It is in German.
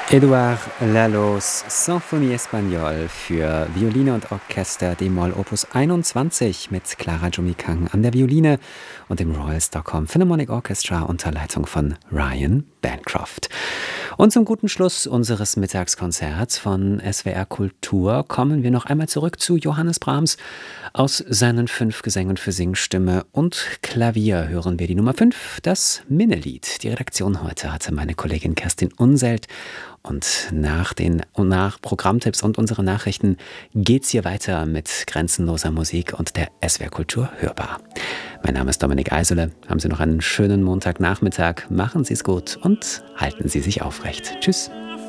Édouard Lallos Symphonie Espagnole für Violine und Orchester d-Moll Opus 21 mit Clara Jumikang an der Violine und dem Royal Stockholm Philharmonic Orchestra unter Leitung von Ryan Bancroft. Und zum guten Schluss unseres Mittagskonzerts von SWR Kultur kommen wir noch einmal zurück zu Johannes Brahms. Aus seinen 5 Gesängen für Singstimme und Klavier hören wir die Nummer 5, das Minnelied. Die Redaktion heute hatte meine Kollegin Kerstin Unselt. Und nach Programmtipps und unseren Nachrichten geht's hier weiter mit grenzenloser Musik und der SWR Kultur hörbar. Mein Name ist Dominik Eisele. Haben Sie noch einen schönen Montagnachmittag. Machen Sie es gut und halten Sie sich aufrecht. Tschüss.